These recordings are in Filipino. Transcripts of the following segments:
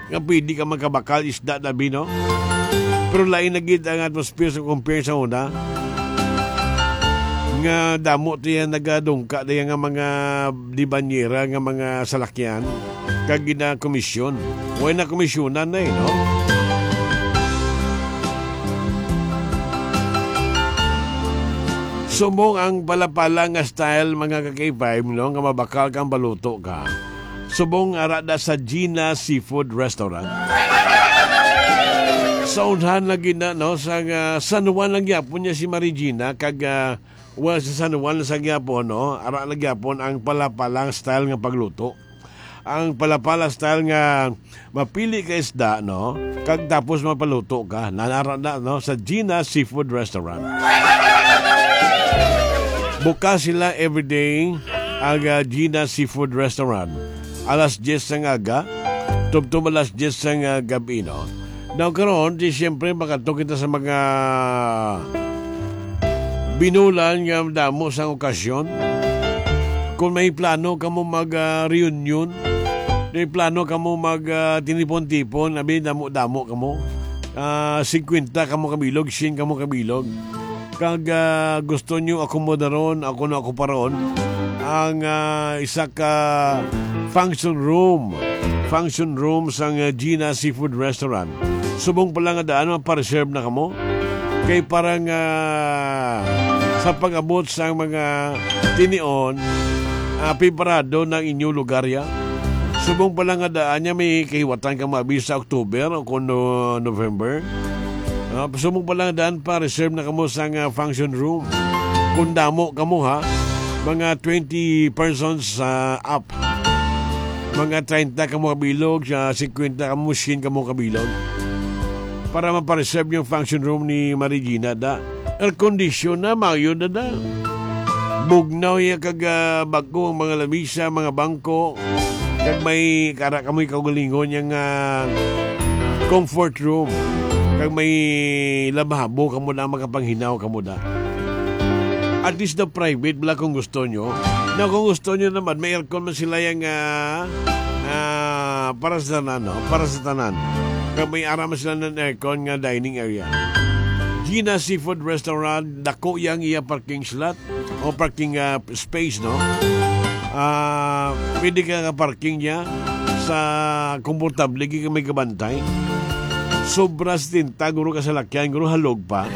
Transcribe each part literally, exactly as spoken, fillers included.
nga pwede ka magkabakal isda dabi, no? Pero lain na gid ang atmosphere sa compare sa una. Nga damo to yan nagadungka na nga mga dibanyera nga mga salakyan kag gina komisyon. Way na komisyonan na eh, no? Sumong ang palapala nga style mga ka-K five, no? Nga mabakal kang baluto ka. Subong arada sa Gina Seafood Restaurant. Sa unhan lagi na, no? Sa uh, San Juan lang yapon niya si Marigina kag uh, well, sa San Juan sa gyapon, no? Ara lang gyapon ang palapalang style nga pagluto. Ang palapala style nga mapili ka isda, no? Kag tapos mapaluto ka. Nanara na, no? Sa Gina Seafood Restaurant. Bukas sila everyday ang uh, Gina Seafood Restaurant. Alas diyes ng aga, tubtub alas diyes ng uh, gabi, no? Now, karon, di siyempre, makatok kita sa mga binulan nga damo sa okasyon. Kung may plano ka mo mag-reunion, uh, may plano ka mo mag-tinipon-tipon, uh, abi, damo-damo ka mo, uh, fifty ka mo kabilog, ten ka mo kabilog. Kag uh, gusto nyo akomodaron, ako na ako paron, ang uh, isa ka function room. Function room sa uh, Gina Seafood Restaurant. Subong pala nga daan, mapareserve na kamo. Kay parang uh, sa pag-abot sa mga tinion, uh, piparado ng inyong lugar ya. Subong pala nga daan niya, may kahiwatan ka mabis sa October o kung no, November. Uh, subong pala nga daan, pa-reserve na kamo sa uh, function room. Kung damo kamo ha, mga twenty persons uh, up. Mga thirty ka mo kabilog, fifty ka mo, ten ka mo kabilog. Para mapareserve yung function room ni Marigina da. Air condition na, mayo na da. Bugnaw yung kag uh, bago, mga lamisa, mga bangko. Kag may kara ka mo ikagalingon yung uh, comfort room. Kag may lababo ka mo na, makapanghinaw ka mo da. At least the private, bala kung gusto nyo. Na kung gusto nyo naman, may aircon man sila yung uh, uh, para sa tanan, no? Para sa tanan. Kaya may araman sila ng aircon nga dining area. Gina Seafood Restaurant, dako yang iya parking slot o parking uh, space, no? Uh, pwede ka parking niya sa komportable, ka may kabantay. Sobras tinta, guro ka sa lakyan, guro halog pa.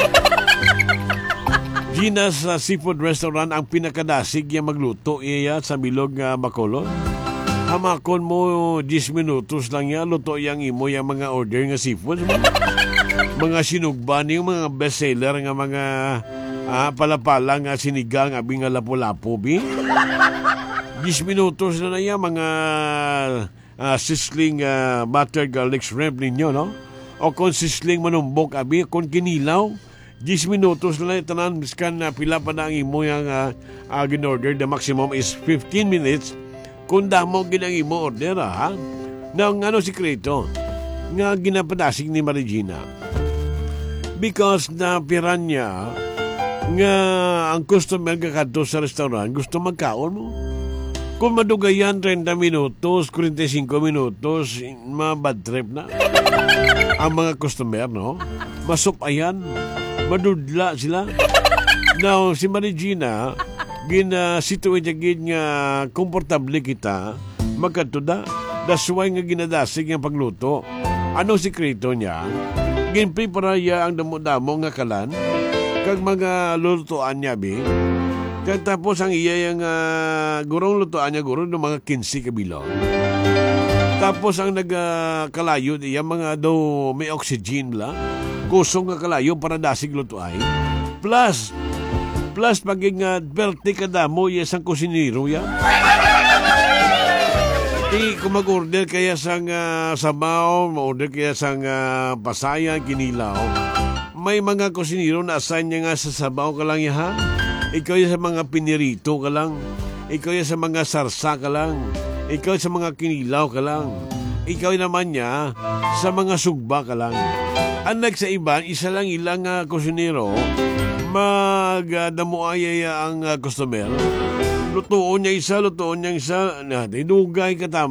Gina's uh, Seafood Restaurant ang pinakadasig niya magluto iya sa Bilog uh, Bacolod. Hamakon mo ten minutos lang yan, luto yang imo yung mga order nga seafood. Mga sinugban yung mga bestseller nga mga uh, palapala nga sinigang abing nga lapo-lapo, bi. ten minutos na na yan, mga uh, sizzling uh, buttered garlic shrimp ninyo, no? O kung sizzling manumbok, abi, kung kinilaw, ten minutos na lang tanan, miskan na pila pa na ang imo yung uh, uh, ginorder. The maximum is fifteen minutes kung damo ginang imo order, ha? Nang ano sikreto nga ginapadasig ni Marigina. Because na piran niya nga ang customer kakadto sa restaurant gusto magkaon mo. Kung madugayan thirty minutos, forty-five minutos, mabad trip na. Ang mga customer, no? Masupayan. Madudla sila. Now, si Marigina, gina-situate agad nga komportable kita, magkatuda. That's why nga ginadasig ang pagluto. Ano sikreto niya? Ginprepara niya ang damo-damo nga kalan, kag mga lutuan niya, bi. Kag tapos ang iya yung uh, gurong lutuan niya, gurong ng mga fifteen kabilong. Tapos ang nagkalayo, uh, iya mga daw may oxygen la. Kusong nga kalayo para dasig lutuay. Plus, plus paging uh, berte kada mo, yes ang kusiniro yan. Di kung mag-order kaya sang uh, sabaw, ma-order kaya sang uh, pasayan, kinilaw, may mga kusiniro na assign niya nga sa sabaw ka lang yan, ha? Ikaw yan sa mga pinirito ka lang. Ikaw yan sa mga sarsa ka lang. Ikaw sa mga kinilaw ka lang. Ikaw naman niya sa mga sugba ka lang. Unlike sa iba, isa lang ilang uh, kusinero, mag-damuayaya uh, ang uh, customer. Lutuon niya isa, lutuon niya isa, na, dinugay ka tama.